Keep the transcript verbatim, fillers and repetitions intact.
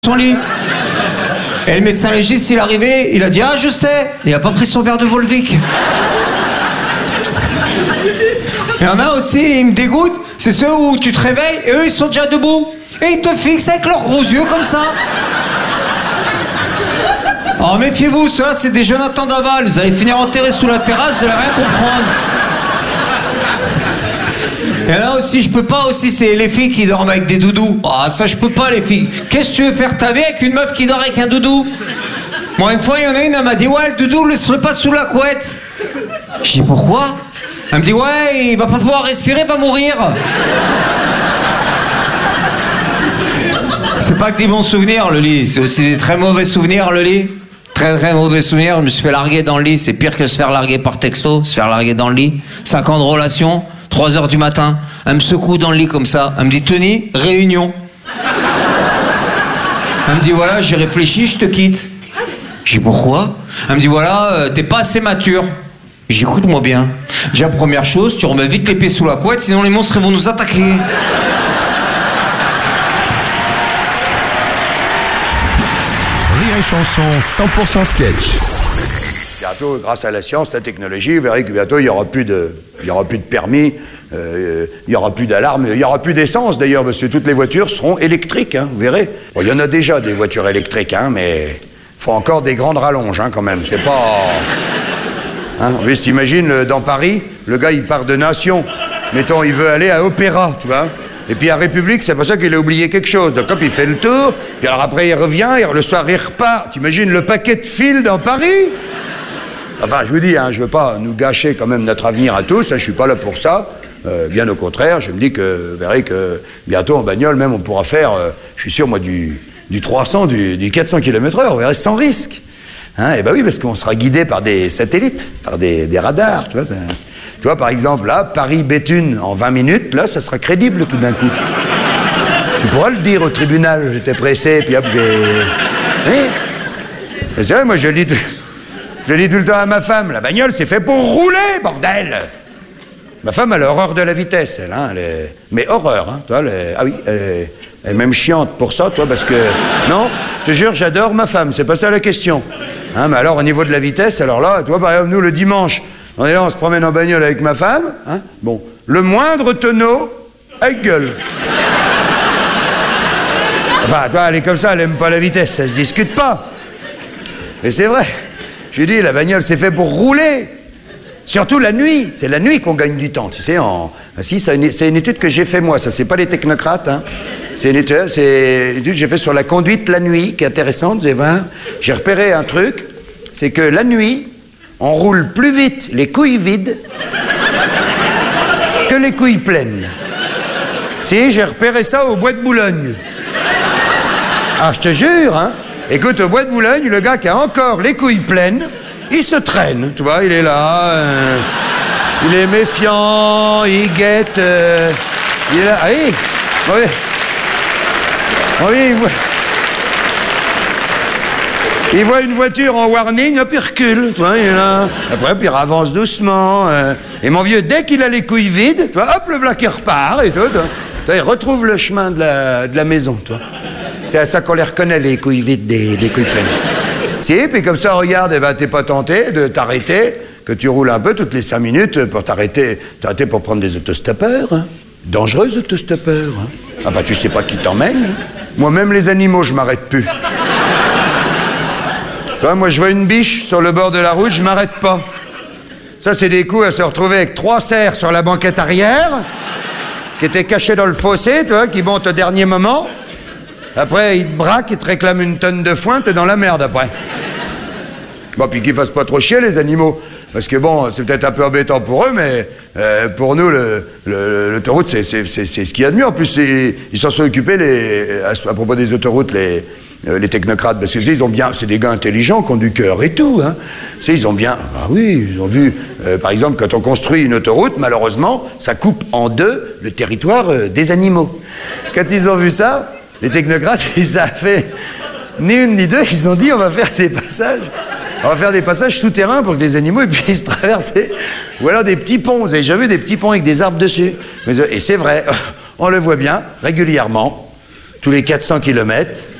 son lit. Et le médecin légiste, il est arrivé, il a dit « Ah, je sais !» Il a pas pris son verre de Volvic. Il y en a aussi, ils me dégoûtent, c'est ceux où tu te réveilles et eux, ils sont déjà debout. Et ils te fixent avec leurs gros yeux comme ça. Alors méfiez-vous, ceux-là, c'est des Jonathan Daval. Vous allez finir enterrés sous la terrasse, vous allez rien comprendre. Et là aussi, je peux pas aussi, c'est les filles qui dorment avec des doudous. Ah, ça, je peux pas, les filles. Qu'est-ce que tu veux faire ta vie avec une meuf qui dort avec un doudou? Moi, une fois, il y en a une, elle m'a dit « Ouais, le doudou, laisse-le pas sous la couette. » Je dis « Pourquoi ?» Elle me dit « Ouais, il va pas pouvoir respirer, il va mourir. » C'est pas que des bons souvenirs, le lit. C'est aussi des très mauvais souvenirs, le lit. Très, très mauvais souvenirs. Je me suis fait larguer dans le lit. C'est pire que se faire larguer par texto, se faire larguer dans le lit. Cinq ans de relation. trois heures du matin, elle me secoue dans le lit comme ça. Elle me dit « Tony, réunion. » Elle me dit « Voilà, j'ai réfléchi, je te quitte. » Je dis « Pourquoi ?» Elle me dit « Voilà, euh, t'es pas assez mature. » Je dis « Écoute-moi bien. Déjà, première chose, tu remets vite l'épée sous la couette, sinon les monstres vont nous attaquer. » Rire et chanson cent pour cent sketch. Bientôt, grâce à la science, la technologie, vous verrez que bientôt, il n'y aura plus de, il y aura plus de permis, euh, il n'y aura plus d'alarme, il n'y aura plus d'essence d'ailleurs, parce que toutes les voitures seront électriques, hein, vous verrez. Bon, il y en a déjà des voitures électriques, hein, mais il faut encore des grandes rallonges, hein, quand même. C'est pas... Hein, en plus, t'imagines, dans Paris, le gars, il part de Nation. Mettons, il veut aller à Opéra, tu vois. Et puis à République, c'est pour ça qu'il a oublié quelque chose. Donc hop, il fait le tour, puis alors après, il revient, et le soir, il repart. T'imagines le paquet de fils dans Paris? Enfin, je vous dis, hein, je veux pas nous gâcher quand même notre avenir à tous, hein, je suis pas là pour ça. Euh, bien au contraire, je me dis que, vous verrez que bientôt en bagnole, même, on pourra faire, euh, je suis sûr, moi, du, du trois cents, du, du quatre cents kilomètres heure, vous verrez, sans risque. Hein, et ben oui, parce qu'on sera guidé par des satellites, par des, des radars, tu vois. Ça, tu vois, par exemple, là, Paris-Béthune, en vingt minutes, là, ça sera crédible tout d'un coup. Tu pourras le dire au tribunal, j'étais pressé, puis hop, j'ai... Oui. C'est vrai, moi, je dis... Je dis tout le temps à ma femme, la bagnole, c'est fait pour rouler, bordel! Ma femme, elle a horreur de la vitesse, elle, hein, elle est... Mais horreur, hein, toi, elle est... Ah oui, elle est... elle est même chiante pour ça, toi, parce que... Non, je te jure, j'adore ma femme, c'est pas ça la question. Hein, mais alors, au niveau de la vitesse, alors là, tu vois, par exemple, nous, le dimanche, on est là, on se promène en bagnole avec ma femme, hein, bon, le moindre tonneau, elle gueule. Enfin, toi, elle est comme ça, elle aime pas la vitesse, ça se discute pas. Mais c'est vrai. Je dis, la bagnole, c'est fait pour rouler. Surtout la nuit. C'est la nuit qu'on gagne du temps. Tu sais, en... Si, c'est une, c'est une étude que j'ai fait moi. Ça, c'est pas les technocrates. Hein. C'est une étude, c'est une étude que j'ai fait sur la conduite la nuit, qui est intéressante. Vous allez voir. J'ai repéré un truc. C'est que la nuit, on roule plus vite les couilles vides que les couilles pleines. Si, j'ai repéré ça au Bois de Boulogne. Ah, je te jure, hein. Écoute, au Bois de Boulogne, le gars qui a encore les couilles pleines, il se traîne, tu vois, il est là, euh, il est méfiant, il guette, euh, il est là, ah oui, oui, oui, il voit, il voit une voiture en warning, hop, il recule, tu vois, il est là, après, puis il avance doucement, euh, et mon vieux, dès qu'il a les couilles vides, tu vois, hop, le voilà qui repart, et tout, tu vois, il retrouve le chemin de la, de la maison, tu vois. C'est à ça qu'on les reconnaît, les couilles vides des, des couilles pleines. Si, puis comme ça, regarde, eh ben, t'es pas tenté de t'arrêter, que tu roules un peu toutes les cinq minutes pour t'arrêter, t'arrêter pour prendre des autostoppeurs. Hein. Dangereux, autostoppeurs. Hein. Ah bah, tu sais pas qui t'emmène. Hein. Moi-même, les animaux, je m'arrête plus. Toi, moi, je vois une biche sur le bord de la route, je m'arrête pas. Ça, c'est des coups à se retrouver avec trois cerfs sur la banquette arrière, qui étaient cachés dans le fossé, toi, qui montent au dernier moment. Après, ils te braquent, ils te réclament une tonne de foin, t'es dans la merde après. Bon, puis qu'ils fassent pas trop chier, les animaux. Parce que bon, c'est peut-être un peu embêtant pour eux, mais euh, pour nous, le, le, l'autoroute, c'est, c'est, c'est, c'est ce qu'il y a de mieux. En plus, ils s'en sont occupés, les, à, à propos des autoroutes, les, euh, les technocrates. Parce que ils ont bien, c'est des gars intelligents qui ont du cœur et tout. Hein. C'est, ils ont bien, ah oui, ils ont vu, euh, par exemple, quand on construit une autoroute, malheureusement, ça coupe en deux le territoire euh, des animaux. Quand ils ont vu ça, les technocrates, ils ont fait ni une ni deux, ils ont dit on va faire des passages, on va faire des passages souterrains pour que les animaux puissent traverser. Ou alors des petits ponts, vous avez déjà vu des petits ponts avec des arbres dessus. Et c'est vrai, on le voit bien régulièrement. tous les quatre cents kilomètres,